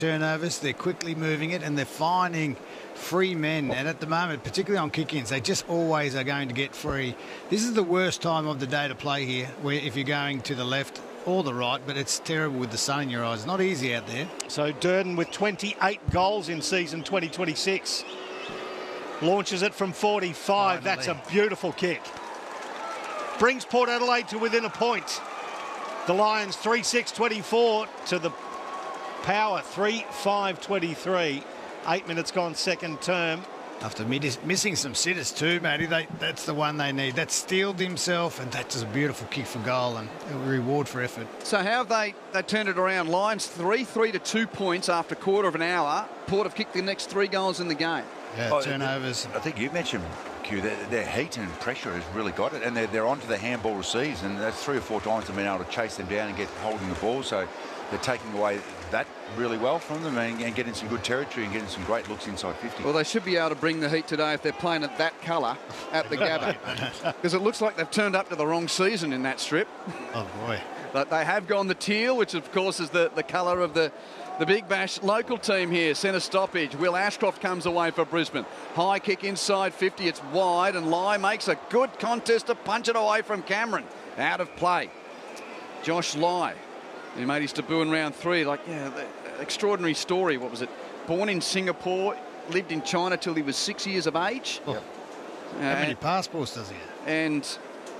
turnovers. They're quickly moving it and they're finding free men. And at the moment, particularly on kick-ins, they just always are going to get free. This is the worst time of the day to play here, where if you're going to the left or the right, but it's terrible with the sun in your eyes. Not easy out there. So Durden with 28 goals in season 2026. Launches it from 45. Finally. That's a beautiful kick. Brings Port Adelaide to within a point. The Lions 3-6-24 to the Power 3-5-23. 8 minutes gone second term. After missing some sitters too, Matty, that's the one they need. That steeled himself, and that's a beautiful kick for goal and a reward for effort. So how have they turned it around? Lions 3 to 2 points after a quarter of an hour. Port have kicked the next 3 goals in the game. Yeah, turnovers. I think you mentioned, Q, their heat and pressure has really got it, and they're onto the handball receives, and that's 3 or 4 times they've been able to chase them down and get holding the ball. So they're taking away that really well from them and getting some good territory and getting some great looks inside 50. Well, they should be able to bring the heat today if they're playing at that colour at the Gabba. Because it looks like they've turned up to the wrong season in that strip. Oh, boy. But they have gone the teal, which, of course, is the colour of the Big Bash local team here. Centre stoppage. Will Ashcroft comes away for Brisbane. High kick inside 50. It's wide, and Lai makes a good contest to punch it away from Cameron. Out of play. Josh Lai. He made his debut in round 3. Extraordinary story. What was it? Born in Singapore, lived in China till he was 6 years of age. Oh. How many passports does he have? And,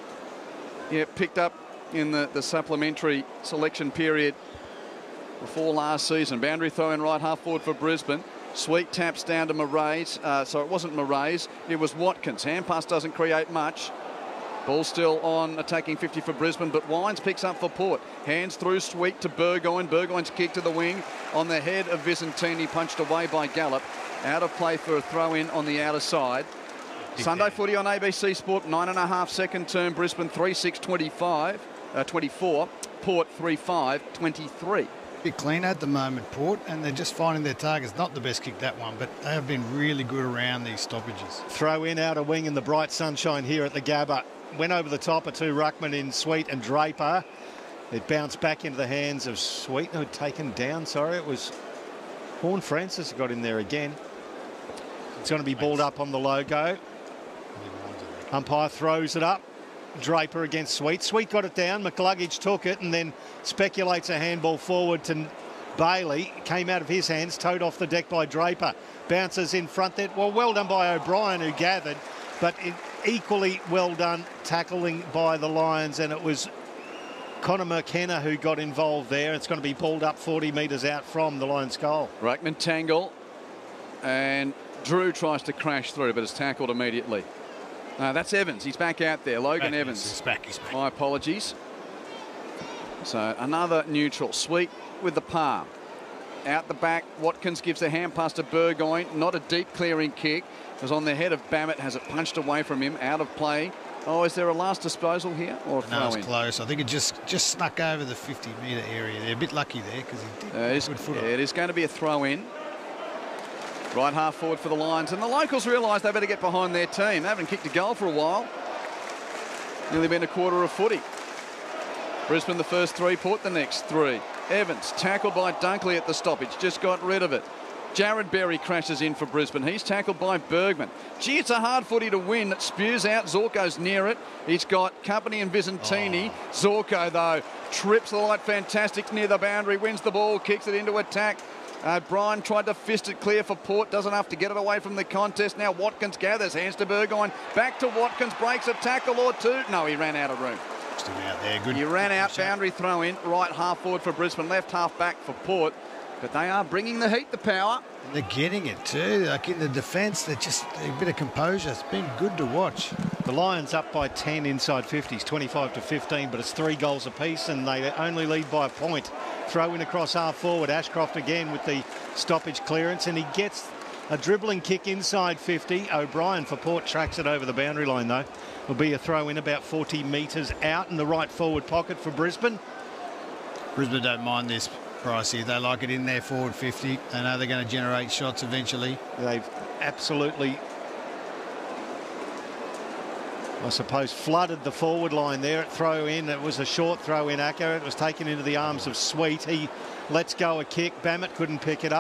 picked up in the supplementary selection period before last season. Boundary throw in right half forward for Brisbane. Sweet taps down to Maraes. So it wasn't Maraes, it was Watkins. Hand pass doesn't create much. Ball still on attacking 50 for Brisbane, but Wines picks up for Port. Hands through Sweet to Burgoyne. Burgoyne's kick to the wing on the head of Vicentini, punched away by Gallup. Out of play for a throw-in on the outer side. Sunday footy on ABC Sport, 9.5 second term. Brisbane 3-6-24. Port 3-5-23. Bit clean at the moment, Port, and they're just finding their targets. Not the best kick, that one, but they have been really good around these stoppages. Throw in outer wing in the bright sunshine here at the Gabba. Went over the top of 2 ruckmen in Sweet and Draper. It bounced back into the hands of Sweet, who had taken down. Sorry, it was Horn Francis who got in there again. It's going to be balled up on the logo. Umpire throws it up. Draper against Sweet. Sweet got it down. McCluggage took it and then speculates a handball forward to Bailey. Came out of his hands, towed off the deck by Draper. Bounces in front there. Well done by O'Brien, who gathered, but equally well done tackling by the Lions, and it was Connor McKenna who got involved there. It's going to be pulled up 40 metres out from the Lions' goal. Ruckman tangle, and Drew tries to crash through, but is tackled immediately. That's Evans. He's back out there. Logan Evans. He's back. My apologies. So another neutral. Sweet with the palm. Out the back, Watkins gives the hand pass to Burgoyne. Not a deep clearing kick. It was on the head of Bammett. Has it punched away from him. Out of play. Oh, is there a last disposal here? Or a throw in? No, it's close. I think it just snuck over the 50-metre area. They're a bit lucky there because he did good foot on. It is going to be a throw in. Right half forward for the Lions. And the locals realise they better get behind their team. They haven't kicked a goal for a while. Nearly been a quarter of footy. Brisbane the first 3, Port the next 3. Evans tackled by Dunkley at the stoppage. Just got rid of it. Jared Berry crashes in for Brisbane. He's tackled by Bergman. Gee, it's a hard footy to win. It spews out. Zorko's near it. He's got Company and Vicentini. Zorko, though, trips the light. Fantastic near the boundary. Wins the ball. Kicks it into attack. Brian tried to fist it clear for Port. Doesn't have to get it away from the contest. Now Watkins gathers. Hands to Burgoyne. Back to Watkins. Breaks a tackle or two. No, he ran out of room. Still out there. Good. He ran out. Boundary throw in. Right half forward for Brisbane. Left half back for Port. But they are bringing the heat, the power. And they're getting it too. Like in the defence, they're just a bit of composure. It's been good to watch. The Lions up by 10 inside 50s, 25-15, but it's 3 goals apiece, and they only lead by a point. Throw in across half forward. Ashcroft again with the stoppage clearance, and he gets a dribbling kick inside 50. O'Brien for Port tracks it over the boundary line, though. Will be a throw in about 40 metres out in the right forward pocket for Brisbane. Brisbane don't mind this, Pricey. They like it in their forward 50. They know they're going to generate shots eventually. They've absolutely I suppose, flooded the forward line there at throw in. It was a short throw in, Acker. It was taken into the arms of Sweet. He lets go a kick. Bammett couldn't pick it up.